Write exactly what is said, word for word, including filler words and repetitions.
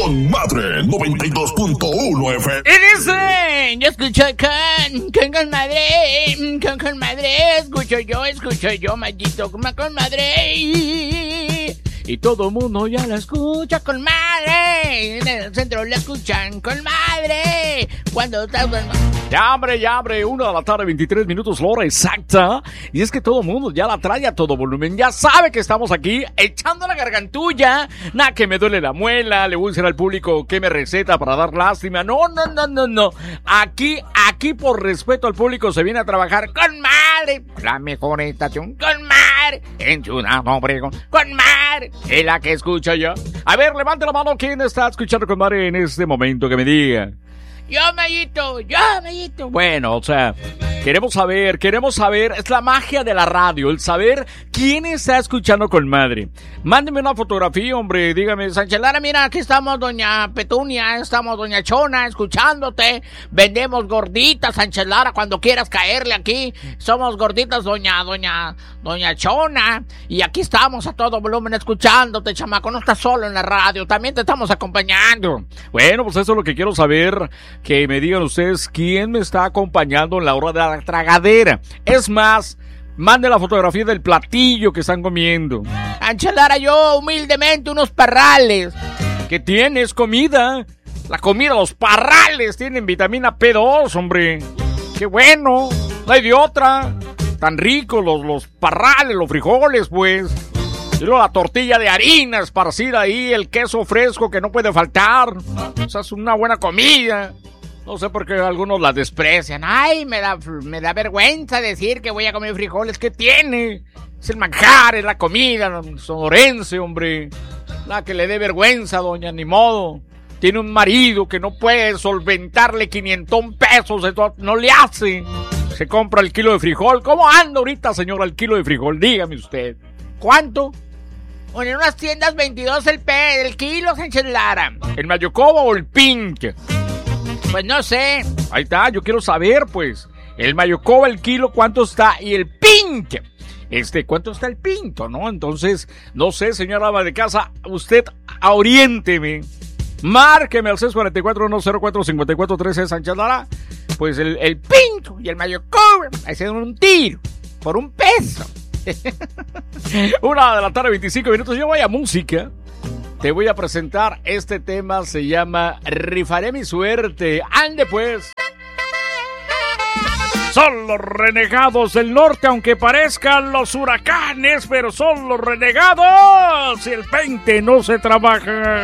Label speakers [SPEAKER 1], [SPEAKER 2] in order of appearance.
[SPEAKER 1] Con Madre noventa y dos punto uno F M.
[SPEAKER 2] Y dice, yo escucho con, con, con madre, con, con madre, escucho yo, escucho yo, Mayito, con, con madre. Y todo mundo ya la escucha con madre. En el centro la escuchan con madre. Cuando está...
[SPEAKER 3] Ya, hombre, ya, hombre. Una de la tarde, veintitrés minutos, la hora exacta. Y es que todo el mundo ya la trae a todo volumen. Ya sabe que estamos aquí echando la gargantulla. Nada, que me duele la muela. Le voy a decir al público que me receta para dar lástima. No, no, no, no, no. Aquí, aquí por respeto al público se viene a trabajar con madre. La mejor estación con madre. En Ciudad Obregón. Con madre. Es la que escucha yo. A ver, levante la mano. ¿Quién está escuchando con madre en este momento? Que me diga.
[SPEAKER 2] Yo, Mayito, yo, Mayito.
[SPEAKER 3] Bueno, o sea, queremos saber, queremos saber, es la magia de la radio, el saber quién está escuchando con madre. Mándeme una fotografía, hombre, dígame,
[SPEAKER 2] Sánchez Lara, mira, aquí estamos doña Petunia, estamos doña Chona, escuchándote. Vendemos gorditas, Sánchez Lara, cuando quieras caerle aquí. Somos gorditas, doña, doña, doña Chona. Y aquí estamos a todo volumen escuchándote, chamaco, no estás solo en la radio, también te estamos acompañando.
[SPEAKER 3] Bueno, pues eso es lo que quiero saber. Que me digan ustedes quién me está acompañando en la hora de la tragadera. Es más, mande la fotografía del platillo que están comiendo.
[SPEAKER 2] Anchelara, yo humildemente unos parrales.
[SPEAKER 3] ¿Qué tienes? Comida. La comida, los parrales tienen vitamina P dos, hombre. ¡Qué bueno! No hay de otra. Tan ricos los, los parrales, los frijoles, pues. Y luego la tortilla de harina esparcida ahí, el queso fresco que no puede faltar. O sea, es una buena comida. No sé por qué algunos la desprecian.
[SPEAKER 2] Ay, me da, me da vergüenza decir que voy a comer frijoles. ¿Qué tiene? Es el manjar, es la comida sonorense, hombre. La que le dé vergüenza, doña, ni modo. Tiene un marido que no puede solventarle quinientos pesos, no le hace. Se compra el kilo de frijol. ¿Cómo anda ahorita, señora, el kilo de frijol? Dígame usted. ¿Cuánto? Bueno, en unas tiendas veintidós el, pe, el kilo, Sánchez Lara.
[SPEAKER 3] ¿El Mayocoba o el Pink?
[SPEAKER 2] Pues no sé.
[SPEAKER 3] Ahí está, yo quiero saber, pues. El Mayocoba, el kilo, ¿cuánto está? Y el Pink, este, ¿cuánto está el Pinto, no? Entonces, no sé, señora ama de casa, usted oriénteme. Márqueme al seis cuatro cuatro, uno cero cuatro, cinco cuatro uno tres, Sánchez Lara. Pues el, el Pinto y el Mayocoba hacen un tiro por un peso. Una de la tarde, veinticinco minutos. Yo voy a música. Te voy a presentar este tema. Se llama Rifaré mi suerte. Ande pues. Son los renegados del norte, aunque parezcan los huracanes, pero son los renegados. Y el veinte no se trabaja.